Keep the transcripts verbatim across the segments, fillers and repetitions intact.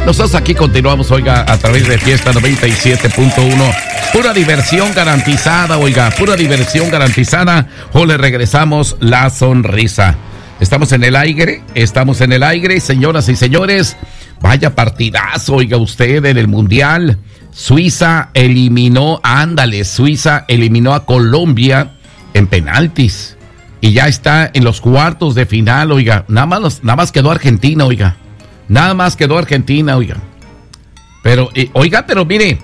Nosotros aquí continuamos, oiga, a través de Fiesta noventa y siete punto uno. Pura diversión garantizada, oiga, pura diversión garantizada. O le regresamos la sonrisa. Estamos en el aire, estamos en el aire, señoras y señores. Vaya partidazo, oiga usted, en el Mundial. Suiza eliminó, ándale, Suiza eliminó a Colombia en penaltis. Y ya está en los cuartos de final, oiga. Nada más, nada más quedó Argentina, oiga. Nada más quedó Argentina, oiga. Pero, eh, oiga, pero mire,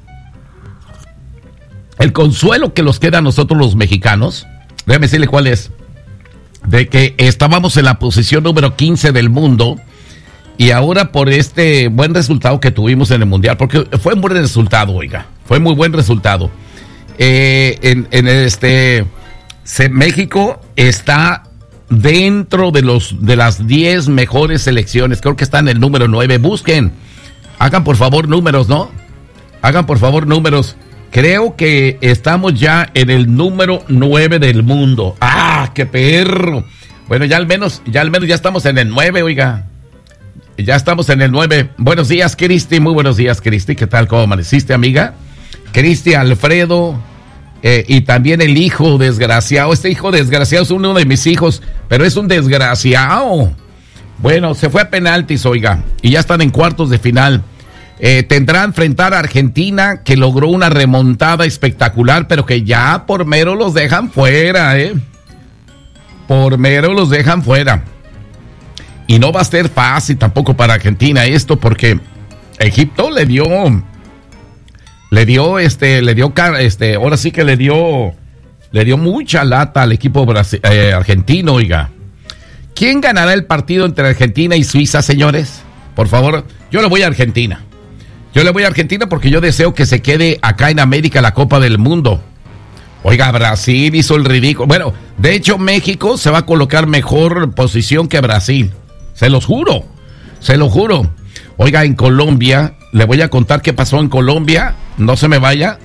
el consuelo que nos queda a nosotros los mexicanos, déjame decirle cuál es, de que estábamos en la posición número quince del mundo, y ahora por este buen resultado que tuvimos en el Mundial, porque fue un buen resultado, oiga, fue muy buen resultado. Eh, en, en este, se, México está dentro de los de las diez mejores selecciones, creo que está en el número nueve, busquen, hagan por favor números, ¿no? Hagan por favor números, creo que estamos ya en el número nueve del mundo. ¡Ah, qué perro! Bueno, ya al menos, ya al menos ya estamos en el nueve, oiga, ya estamos en el nueve. Buenos días, Cristi, muy buenos días, Cristi, ¿qué tal? ¿Cómo amaneciste, amiga? Cristi, Alfredo, Eh, y también el hijo desgraciado, este hijo desgraciado es uno de mis hijos, pero es un desgraciado. Bueno, se fue a penaltis, oiga, y ya están en cuartos de final. Eh, tendrá a enfrentar a Argentina, que logró una remontada espectacular, pero que ya por mero los dejan fuera, ¿eh? Por mero los dejan fuera. Y no va a ser fácil tampoco para Argentina esto, porque Egipto le dio... Le dio, este, le dio, este, ahora sí que le dio, le dio mucha lata al equipo brasi- eh, argentino, oiga. ¿Quién ganará el partido entre Argentina y Suiza, señores? Por favor, yo le voy a Argentina. Yo le voy a Argentina porque yo deseo que se quede acá en América la Copa del Mundo. Oiga, Brasil hizo el ridículo. Bueno, de hecho, México se va a colocar mejor posición que Brasil. Se los juro, se lo juro. Oiga, en Colombia, le voy a contar qué pasó en Colombia. No se me vaya.